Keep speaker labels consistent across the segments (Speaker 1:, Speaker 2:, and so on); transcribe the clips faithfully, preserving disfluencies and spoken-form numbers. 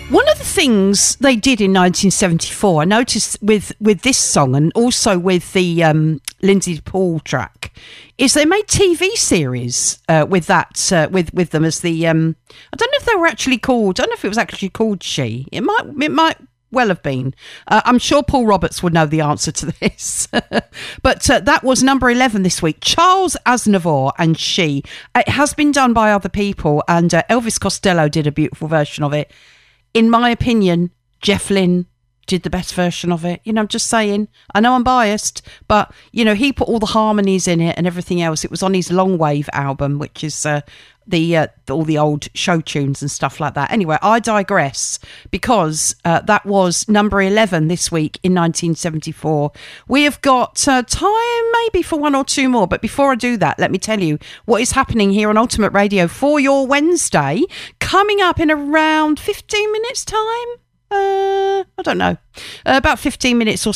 Speaker 1: One of the things they did in nineteen seventy-four, I noticed with, with this song and also with the um, Lindsay Paul track, is they made T V series uh, with that uh, with with them as the um, I don't know if they were actually called. I don't know if it was actually called She. It might it might well have been. Uh, I'm sure Paul Roberts would know the answer to this. But uh, that was number eleven this week. Charles Aznavour and She. It has been done by other people, and uh, Elvis Costello did a beautiful version of it. In my opinion, Jeff Lynne did the best version of it. You know, I'm just saying. I know I'm biased, but, you know, he put all the harmonies in it and everything else. It was on his Long Wave album, which is uh, the uh, all the old show tunes and stuff like that. Anyway, I digress, because uh, that was number eleven this week in nineteen seventy-four. We have got uh, time maybe for one or two more, but before I do that, let me tell you what is happening here on Ultimate Radio for your Wednesday, coming up in around fifteen minutes time. Uh, I don't know, uh, about fifteen minutes or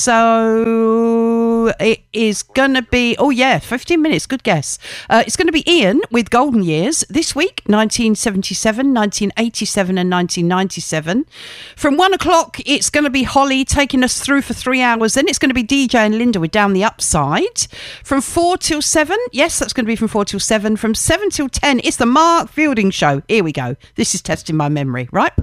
Speaker 1: so. It is going to be, oh yeah, fifteen minutes, good guess. Uh, it's going to be Ian with Golden Years this week, nineteen seventy-seven, nineteen eighty-seven and nineteen ninety-seven. From one o'clock, it's going to be Holly taking us through for three hours. Then it's going to be D J and Linda with Down the Upside. From four till seven, yes, that's going to be from four till seven. From seven till ten, it's the Mark Fielding Show. Here we go. This is testing my memory, right?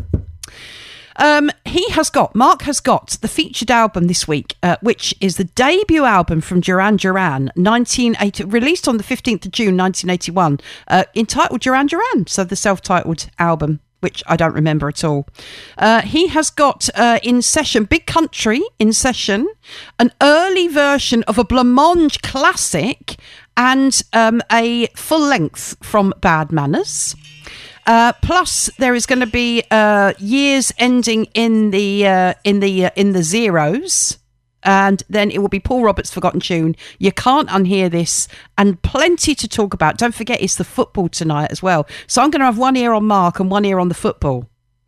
Speaker 1: Um, he has got, Mark has got the featured album this week, uh, which is the debut album from Duran Duran, nineteen eighty, released on the fifteenth of June, nineteen eighty-one, uh, entitled Duran Duran, so the self-titled album, which I don't remember at all. Uh, he has got uh, in session, Big Country in session, an early version of a Blancmange classic, and um, a full length from Bad Manners. Uh, plus, there is going to be uh, years ending in the uh, in the uh, in the zeros, and then it will be Paul Roberts' Forgotten Tune. You can't unhear this, and plenty to talk about. Don't forget, it's the football tonight as well. So I'm going to have one ear on Mark and one ear on the football.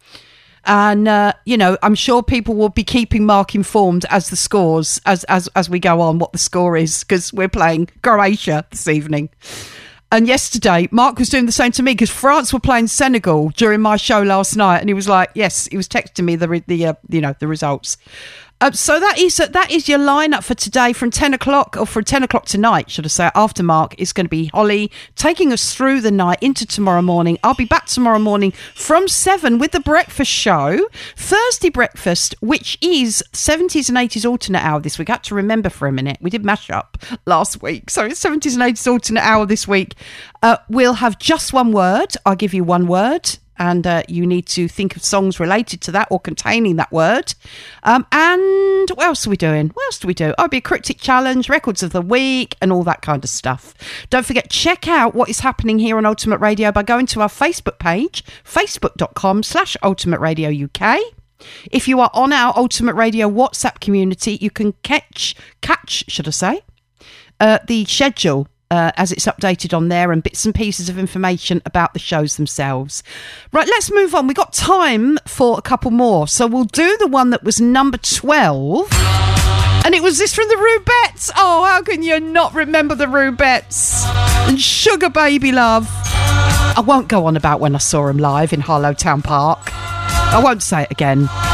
Speaker 1: And uh, you know, I'm sure people will be keeping Mark informed as the scores as as as we go on, what the score is, because we're playing Croatia this evening. And yesterday, Mark was doing the same to me, because France were playing Senegal during my show last night, and he was like, "Yes," he was texting me the the uh, you know the results. Uh, so that is uh, that is your lineup for today from ten o'clock, or from ten o'clock tonight, should I say? After Mark, it's going to be Holly taking us through the night into tomorrow morning. I'll be back tomorrow morning from seven with the breakfast show, Thursday breakfast, which is seventies and eighties alternate hour this week. I had to remember for a minute. We did mash up last week, so it's seventies and eighties alternate hour this week. Uh, we'll have just one word. I'll give you one word, and uh, you need to think of songs related to that or containing that word. Um, and what else are we doing? What else do we do? Oh, it'll be a cryptic challenge, records of the week, and all that kind of stuff. Don't forget, check out what is happening here on Ultimate Radio by going to our Facebook page, facebook.com slash Ultimate Radio UK. If you are on our Ultimate Radio WhatsApp community, you can catch, catch, should I say, uh, the schedule Uh, as it's updated on there, and bits and pieces of information about the shows themselves. Right, let's move on. We've got time for a couple more. So we'll do the one that was number twelve. And it was this from the Rubettes. Oh, how can you not remember the Rubettes? And Sugar Baby Love. I won't go on about when I saw them live in Harlow Town Park. I won't say it again.